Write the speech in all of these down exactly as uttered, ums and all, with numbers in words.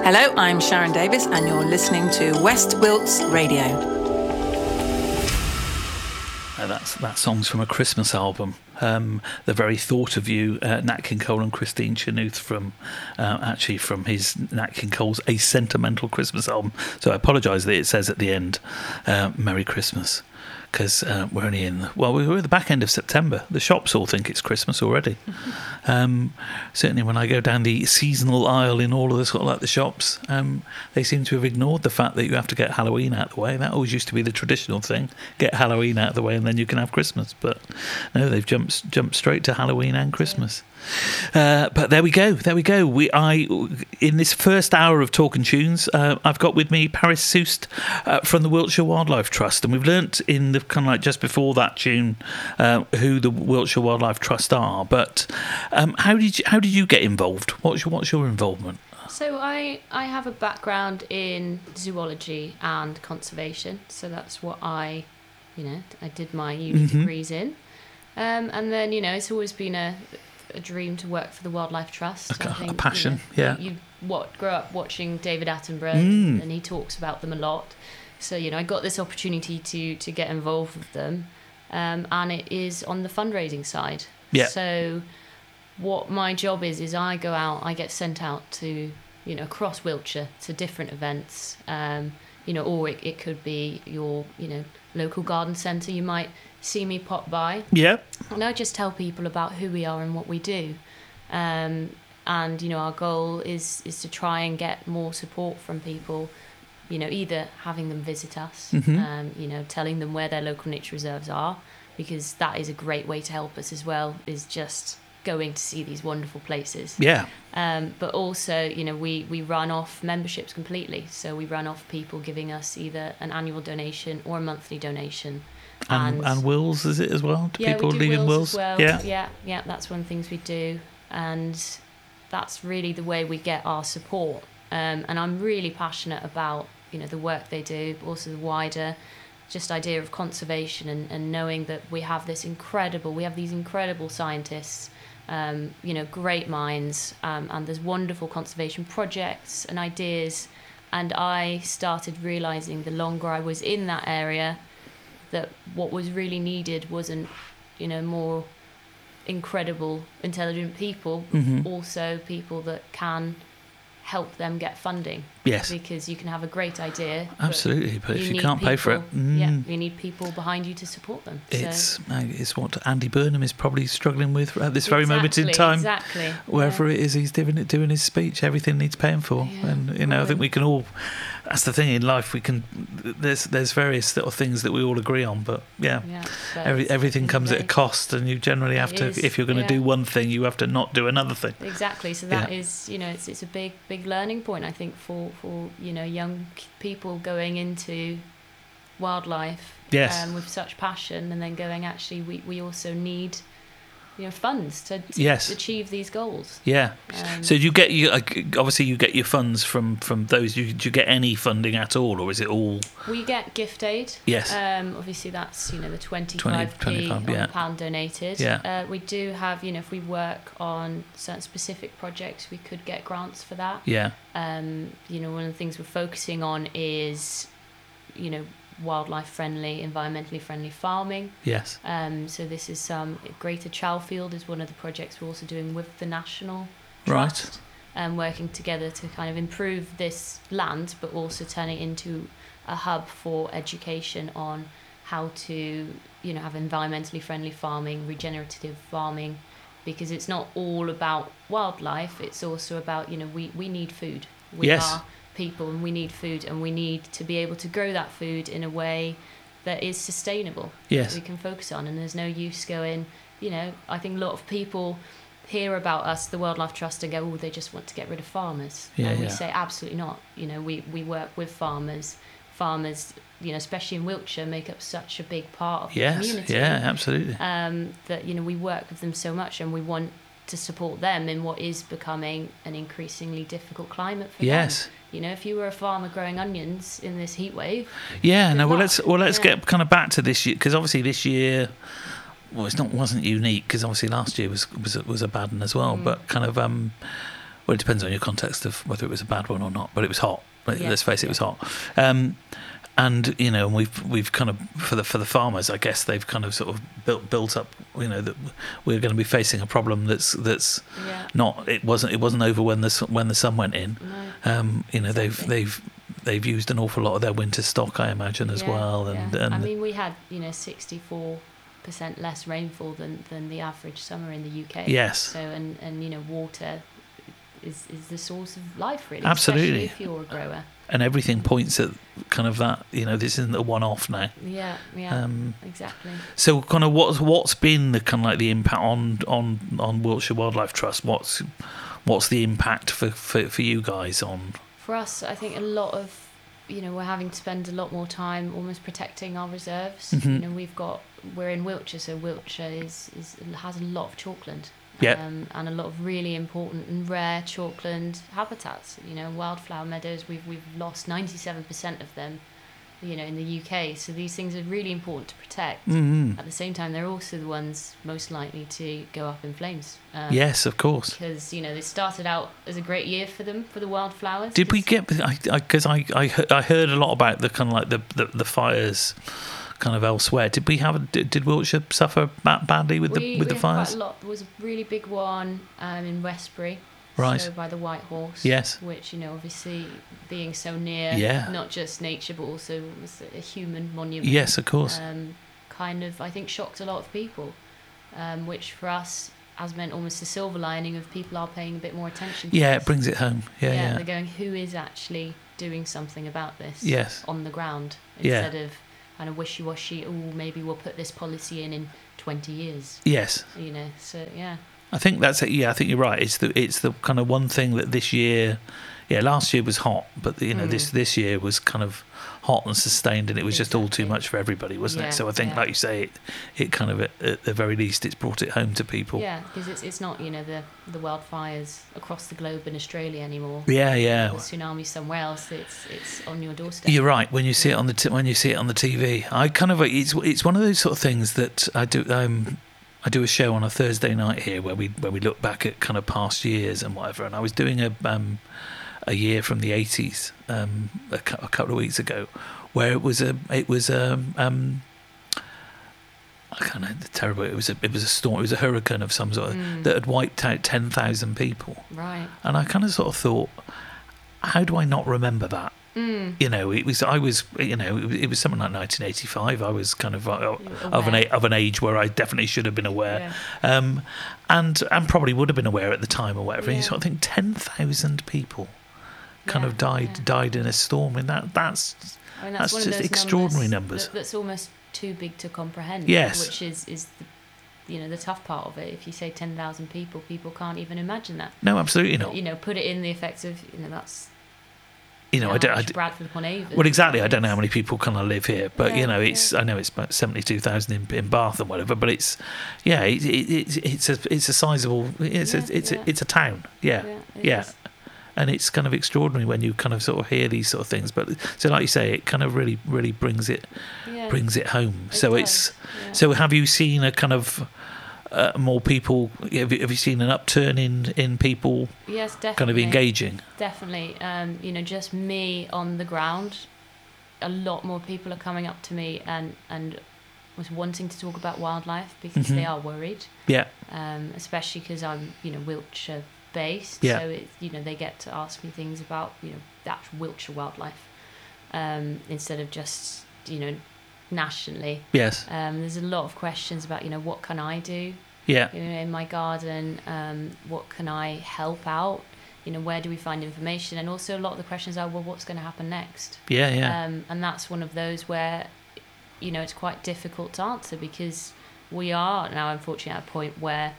Hello, I'm Sharon Davis, and you're listening to West Wilts Radio. Uh, that's that song's from a Christmas album. Um, the very thought of you, uh, Nat King Cole and Christine Chenoweth from uh, actually from his Nat King Cole's A Sentimental Christmas album. So I apologise that it says at the end, uh, Merry Christmas, because uh, we're only in, well, we're at the back end of September. The shops all think it's Christmas already. Um, certainly when I go down the seasonal aisle in all of the sort of like the shops, um, they seem to have ignored the fact that you have to get Halloween out of the way. That always used to be the traditional thing, get Halloween out of the way and then you can have Christmas. But no, they've jumped jumped straight to Halloween and Christmas. Uh, but there we go, there we go. We, I, in this first hour of Talking Tunes, uh, I've got with me Paris Soust uh, from the Wiltshire Wildlife Trust, and we've learnt in the kind of like just before that tune uh, who the Wiltshire Wildlife Trust are. But um, how did you, how did you get involved? What's your, what's your involvement? So I, I have a background in zoology and conservation, so that's what I, you know, I did my uni Mm-hmm. degrees in, um, and then you know it's always been a a dream to work for the Wildlife Trust. A, I think, a passion, you know, yeah. You, you what grew up watching David Attenborough, Mm. and he talks about them a lot. So you know, I got this opportunity to to get involved with them, um, and it is on the fundraising side. Yeah. So what my job is is I go out, I get sent out to you know across Wiltshire to different events. Um, you know, or it, it could be your you know local garden centre. You might see me pop by. Yeah. And I just tell people about who we are and what we do. Um, and, you know, our goal is, is to try and get more support from people, you know, either having them visit us, Mhm. um, you know, telling them where their local nature reserves are, because that is a great way to help us as well, is just going to see these wonderful places. Yeah. Um, but also, you know, we, we run off memberships completely. So we run off people giving us either an annual donation or a monthly donation. And, and, and wills, is it as well? Do yeah, people we do leave in wills wills? as well. Yeah. yeah, yeah. That's one of the things we do, and that's really the way we get our support. Um, and I'm really passionate about you know the work they do, but also the wider just idea of conservation and, and knowing that we have this incredible, we have these incredible scientists, um, you know, great minds, um, and there's wonderful conservation projects and ideas. And I started realising the longer I was in that area, that what was really needed wasn't, you know, more incredible, intelligent people, Mhm. also people that can help them get funding. Yes. Because you can have a great idea. Absolutely, but if you need can't pay for it, people- yeah, mm. you need people behind you to support them. It's so, uh, it's what Andy Burnham is probably struggling with at this very moment in Exactly, time. exactly, Wherever yeah. it is he's doing it, doing his speech, everything needs paying for. Yeah, And you know, I well, think we can all. That's the thing in life. We can. There's there's various little things that we all agree on, but yeah, Yeah, but every, it's everything comes at a very- cost, and you generally have It to. is, If you're going to yeah. do one thing, you have to not do another thing. Exactly. So that Yeah. is, you know, it's it's a big big learning point, I think, for for you know young people going into wildlife. Yes. Um, with such passion, and then going, actually, we we also need, you know, funds to, to Yes. achieve these goals. Yeah. Um, So you get you like, obviously you get your funds from from those. You, do you get any funding at all, or is it all? We get gift aid. Yes. Um, obviously, that's, you know, the twenty, twenty-five p twenty-five, on yeah. the pound donated. Yeah. Uh, we do have, you know, if we work on certain specific projects, we could get grants for that. Yeah. Um, you know, one of the things we're focusing on is, you know, wildlife friendly, environmentally friendly farming. Yes. Um, so this is some, Greater Chalfield is one of the projects we're also doing with the National Right. Trust. Um, working together to kind of improve this land, but also turn it into a hub for education on how to, you know, have environmentally friendly farming, regenerative farming, because it's not all about wildlife. It's also about, you know, we, we need food. We Yes. are people and we need food, and we need to be able to grow that food in a way that is sustainable. Yes. That we can focus on, and there's no use going, you know, I think a lot of people hear about us, the Wildlife Trust, and go, oh, they just want to get rid of farmers. Yeah, and we yeah. say absolutely not. You know, we, we work with farmers. Farmers, you know, especially in Wiltshire, make up such a big part of Yes. the community. Yeah. Absolutely. Um, that, you know, we work with them so much, and we want to support them in what is becoming an increasingly difficult climate for Yes. them. You know, if you were a farmer growing onions in this heat wave, Yeah, no. Good Well, luck. let's well let's Yeah. get kind of back to this year, because obviously this year, well, it's not wasn't unique, because obviously last year was was was a bad one as well. Mm. But kind of um, Well, it depends on your context of whether it was a bad one or not, but it was hot. Yeah. Let's face it, it was hot. Um, and you know, we've we've kind of for the for the farmers, I guess they've kind of sort of built built up. You know, that we're going to be facing a problem that's that's Yeah. not. It wasn't it wasn't over when the su- when the sun went in. No. Um, you know, Exactly. they've they've they've used an awful lot of their winter stock, I imagine, as Yeah, well. And, yeah. and I mean, we had, you know, sixty-four percent less rainfall than, than the average summer in the U K. Yes. So, and, and you know, water is, is the source of life, really. Absolutely. Especially if you're a grower. and everything points at kind of that. You know, this isn't a one-off now. Yeah, yeah, Um, exactly. So, kind of, what's what's been the kind of like the impact on on on Wiltshire Wildlife Trust? What's what's the impact for for, for you guys on? For us, I think a lot of, you know, we're having to spend a lot more time almost protecting our reserves. Mhm. You know, we've got, we're in Wiltshire, so Wiltshire is, is has a lot of chalkland. Yeah. Um, and a lot of really important and rare chalkland habitats. You know, wildflower meadows, we've we've lost ninety-seven percent of them, you know, in the U K. So these things are really important to protect. Mm-hmm. At the same time, they're also the ones most likely to go up in flames. Um, Yes, of course. Because, you know, they started out as a great year for them, for the wildflowers. Did we 'cause- get? I because I I, heard, I heard a lot about the kind of like the, the, the fires, kind of elsewhere. Did we have? Did, did Wiltshire suffer ba- badly with we, the with we the had quite fires? a lot. There was a really big one um, in Westbury. Right. So by the White Horse. Yes. Which, you know, obviously being so near, Yeah. not just nature, but also was a human monument. Yes, of course. Um, kind of, I think, shocked a lot of people, um, which for us has meant almost a silver lining of people are paying a bit more attention to Yeah, this. it brings it home. Yeah, yeah. They're going, who is actually doing something about this Yes. on the ground Yeah. instead of kind of wishy-washy, oh, maybe we'll put this policy in in twenty years, Yes. you know, so yeah. I think that's it. Yeah, I think you're right. It's the it's the kind of one thing that this year, yeah, last year was hot, but you know Mm. this this year was kind of hot and sustained, and it was just all too Exactly. much for everybody, wasn't Yeah, it? So I think, yeah. like you say, it it kind of at, at the very least it's brought it home to people. Yeah, because it's it's not, you know, the the wildfires across the globe in Australia anymore. Yeah, The yeah. tsunami somewhere else. It's it's on your doorstep. You're right. When you see it on the t- when you see it on the T V, I kind of it's it's one of those sort of things that I do. Um, I do a show on a Thursday night here where we where we look back at kind of past years and whatever. And I was doing a um, a year from the eighties um, a, cou- a couple of weeks ago, where it was a it was a um, I can't know, terrible. It was a it was a storm. It was a hurricane of some sort Mm. that had wiped out ten thousand people. Right. And I kind of sort of thought, how do I not remember that? Mm. You know, it was I was you know it was, it was something like nineteen eighty-five. I was kind of uh, You were of an aware. a- of an age where I definitely should have been aware, Yeah. um, and and probably would have been aware at the time or whatever. And you Yeah. sort of think ten thousand people kind Yeah, of died yeah. died in a storm, and that that's I mean, That's one of just those extraordinary numbers. That, that's almost too big to comprehend. Yes. Which is, is the, you know, the tough part of it. If you say ten thousand people, people can't even imagine that. no, absolutely But, not. you know, put it in the effects of, you know, that's, You know, how I don't. I much d- Bradford upon Avon. well, exactly. I don't know how many people kind of live here, but you Yeah, know, it's. I know it's about seventy-two thousand in, in Bath and whatever, but it's. Yeah, it, it, it's it's a it's a sizable. It's Yeah, a it's yeah. a, it's a town. Yeah, Yeah. it yeah. is. And it's kind of extraordinary when you kind of sort of hear these sort of things. But so, like you say, it kind of really really brings it Yeah. brings it home. It so does, it's. yeah. So have you seen a kind of. Uh, more people have you, have you seen an upturn in in people Yes, definitely. kind of engaging? Definitely. Um, you know, just me on the ground, a lot more people are coming up to me and, and was wanting to talk about wildlife because Mhm. they are worried, Yeah, um, especially because I'm, you know, Wiltshire based. Yeah. So, it, you know, they get to ask me things about, you know, the actual Wiltshire wildlife um, instead of just, you know, nationally. yes, Um, there's a lot of questions about, you know, what can I do? yeah, You know, in my garden, um, what can I help out? You know, where do we find information? And also a lot of the questions are, well, what's going to happen next? yeah, yeah, Um, and that's one of those where, you know, it's quite difficult to answer because we are now, unfortunately, at a point where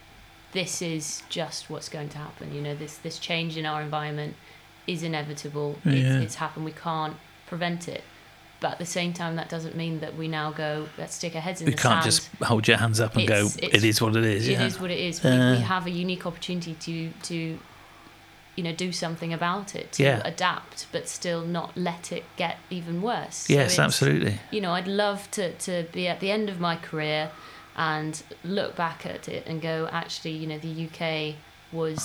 this is just what's going to happen. You know, this this change in our environment is inevitable. Yeah. It's, it's happened. We can't prevent it. But at the same time, that doesn't mean that we now go, let's stick our heads in you the can't sand. just hold your hands up and It's- go, it's- it is what it is. It Yeah, is what it is. We, Uh. we have a unique opportunity to, to, you know, do something about it, to Yeah. adapt, but still not let it get even worse. So yes, it's- absolutely. You know, I'd love to, to be at the end of my career and look back at it and go, actually, you know, the U K was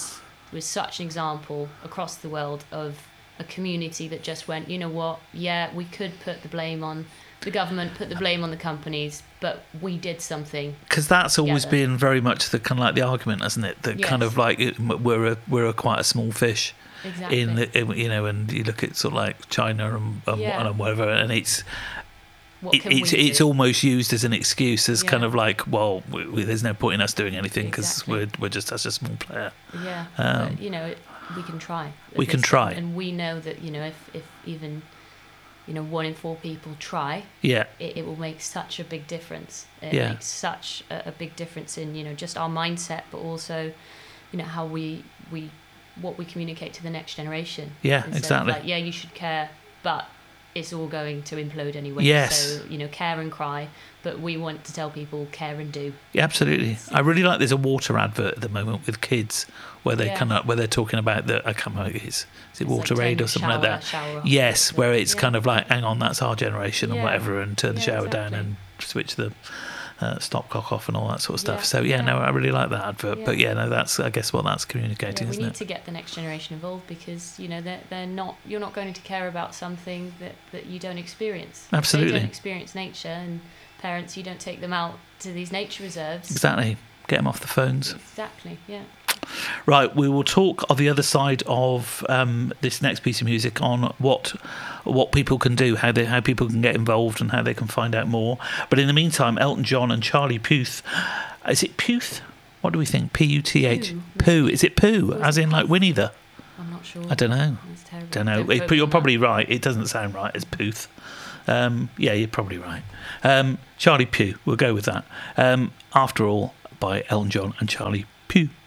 was such an example across the world of a community that just went, you know what, yeah, we could put the blame on the government, put the blame on the companies, but we did something. Because that's always together. been very much the kind of like the argument, hasn't it? That Yes. kind of like it, we're a we're a quite a small fish. Exactly. In the, in, you know, and you look at sort of like China and, and, Yeah. and whatever, and it's What it, can it's we it's do? almost used as an excuse, as kind Yeah. of like, well, we, we, there's no point in us doing anything because Exactly. we're we're just such a small player. Yeah, Um, but, you know, it, we can try. at We can this, try. and we know that, you know, if, if even, you know, one in four people try, Yeah, it, it will make such a big difference. It Yeah. makes such a, a big difference in, you know, just our mindset, but also, you know, how we we what we communicate to the next generation. Yeah, Instead of exactly. like, yeah, you should care, but it's all going to implode anyway. Yes. So, you know, care and cry, but we want to tell people care and do. yeah, absolutely. I really like. There's a water advert at the moment with kids where they Yeah. kind of where they're talking about the I can't remember, is, is it It's like Water turn Aid the or something like shower- that? shower off. Yes, where it's Yeah. kind of like, hang on, that's our generation and Yeah. whatever, and turn the Yeah, shower down exactly. and switch the uh, stopcock off and all that sort of stuff. Yeah, So yeah, yeah. no, I really like that advert. Yeah. But yeah, no, that's I guess what that's Yeah, communicating, we isn't need it? to get the next generation involved because, you know, they're, they're not, you're not going to care about something that, that you don't experience. If Absolutely. they don't experience nature, and parents, you don't take them out to these nature reserves. Exactly. Get them off the phones. Exactly, yeah. Right, we will talk on the other side of um, this next piece of music on what what people can do, how they how people can get involved, and how they can find out more. But in the meantime, Elton John and Charlie Puth. Is it Puth? What do we think? P U T H. Pooh. Pooh. Is it Pooh? Or is As it in like Puff? Winnie the? I'm not sure. I don't know. That's terrible. Don't know. Don't It- quote but me you're on probably right. It doesn't sound right. It's Puth. Um, yeah, you're probably right. Um, Charlie Puth. We'll go with that. Um, After All by Elton John and Charlie Puth.